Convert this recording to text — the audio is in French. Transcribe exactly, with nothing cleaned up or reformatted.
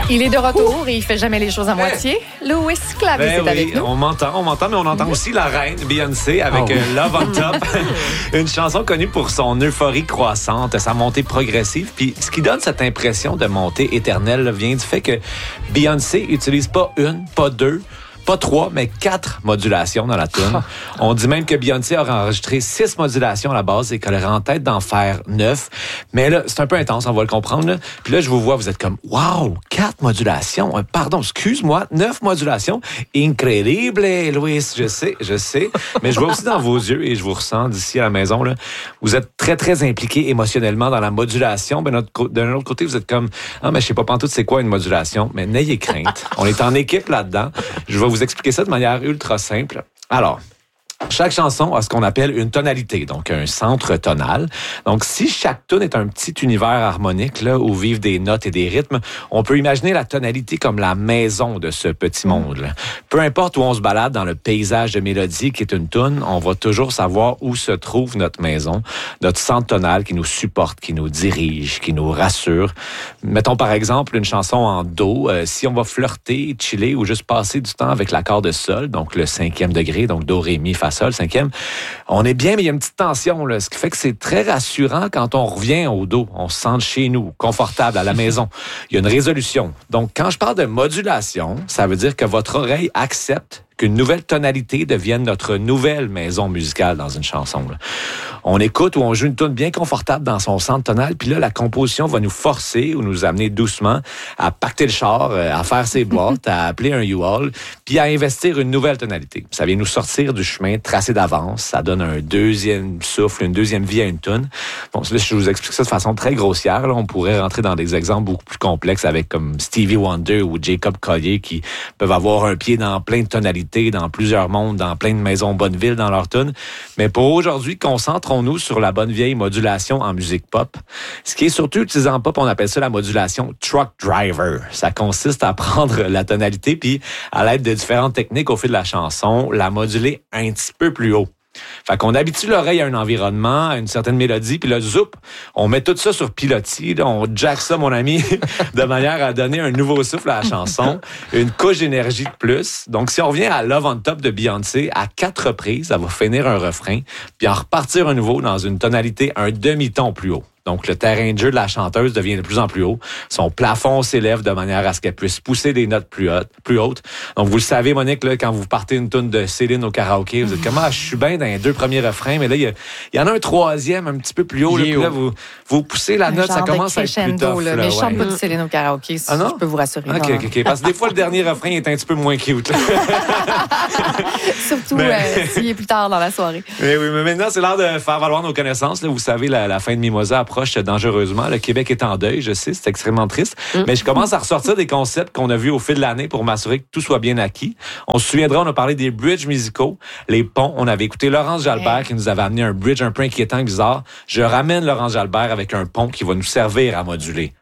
Il est de retour et il fait jamais les choses à moitié. Louis Clavis Ben est oui, avec nous. on m'entend, on m'entend, mais on entend aussi la reine Beyoncé avec Oh. euh, Love on Top. Une chanson connue pour son euphorie croissante, sa montée progressive. Puis ce qui donne cette impression de montée éternelle là, vient du fait que Beyoncé utilise pas une, pas deux, pas trois, mais quatre modulations dans la tune. On dit même que Beyoncé aurait enregistré six modulations à la base et qu'elle aurait en tête d'en faire neuf. Mais là, c'est un peu intense, on va le comprendre. Là. Puis là, je vous vois, vous êtes comme, wow, quatre modulations. Euh, Pardon, excuse-moi, neuf modulations. Incroyable, Louis, je sais, je sais. Mais je vois aussi dans vos yeux et je vous ressens d'ici à la maison, là, vous êtes très, très impliqué émotionnellement dans la modulation. Ben, notre co- d'un autre côté, vous êtes comme, ah, mais je sais pas pantoute c'est quoi une modulation. Mais n'ayez crainte. On est en équipe là-dedans. Je vais vous expliquer ça de manière ultra simple. Alors, chaque chanson a ce qu'on appelle une tonalité, donc un centre tonal. Donc, si chaque tune est un petit univers harmonique là, où vivent des notes et des rythmes, on peut imaginer la tonalité comme la maison de ce petit monde. Là. Peu importe où on se balade dans le paysage de mélodie qui est une tune, on va toujours savoir où se trouve notre maison, notre centre tonal qui nous supporte, qui nous dirige, qui nous rassure. Mettons par exemple une chanson en do. Euh, si on va flirter, chiller ou juste passer du temps avec l'accord de sol, donc le cinquième degré, donc do, ré, mi, fa, sol, cinquième, on est bien, mais il y a une petite tension, là, ce qui fait que c'est très rassurant quand on revient au do. On se sent chez nous, confortable, à la maison. Il y a une résolution. Donc, quand je parle de modulation, ça veut dire que votre oreille accepte qu'une nouvelle tonalité devienne notre nouvelle maison musicale dans une chanson. Là. On écoute ou on joue une tune bien confortable dans son centre tonal, puis là, la composition va nous forcer ou nous amener doucement à pacter le char, à faire ses boîtes, à appeler un U-Haul, puis à investir une nouvelle tonalité. Ça vient nous sortir du chemin tracé d'avance. Ça donne un deuxième souffle, une deuxième vie à une tune. Bon, là, je vous explique ça de façon très grossière. Là. On pourrait rentrer dans des exemples beaucoup plus complexes avec comme Stevie Wonder ou Jacob Collier qui peuvent avoir un pied dans plein de tonalités, dans plusieurs mondes, dans plein de maisons Bonneville dans leur tune. Mais pour aujourd'hui, concentrons-nous sur la bonne vieille modulation en musique pop. Ce qui est surtout utilisé en pop, on appelle ça la modulation truck driver. Ça consiste à prendre la tonalité puis, à l'aide de différentes techniques au fil de la chanson, la moduler un petit peu plus haut. Fait qu'on habitue l'oreille à un environnement, à une certaine mélodie, puis là, zoup, on met tout ça sur pilotis, là, on jack ça, mon ami, de manière à donner un nouveau souffle à la chanson, une couche d'énergie de plus. Donc, si on revient à Love on Top de Beyoncé, à quatre reprises, elle va finir un refrain, puis en repartir un nouveau dans une tonalité un demi-ton plus haut. Donc, le terrain de jeu de la chanteuse devient de plus en plus haut. Son plafond s'élève de manière à ce qu'elle puisse pousser des notes plus hautes. Plus hautes. Donc, vous le savez, Monique, là, quand vous partez une tune de Céline au karaoké, vous êtes comme, ah, je suis bien dans les deux premiers refrains, mais là, il y, y en a un troisième un petit peu plus haut. Là, puis là, vous, vous poussez la Un note, ça genre de commence à être plus crescendo, tough. là, Là, mais je chante ouais. pas de Céline au karaoké, si Ah non? je peux vous rassurer. OK, non. OK, OK. Parce que des fois, le dernier refrain est un petit peu moins cute. Là. Surtout Mais- euh, s'il est plus tard dans la soirée. Mais oui, mais maintenant, c'est l'heure de faire valoir nos connaissances. Là, vous savez, la, la fin de Mimosa approche dangereusement. Le Québec est en deuil, je sais, c'est extrêmement triste. Mm. Mais je commence à ressortir des concepts qu'on a vus au fil de l'année pour m'assurer que tout soit bien acquis. On se souviendra, on a parlé des bridges musicaux, les ponts. On avait écouté Laurence Jalbert qui nous avait amené un bridge un peu inquiétant et bizarre. Je ramène Laurence Jalbert avec un pont qui va nous servir à moduler.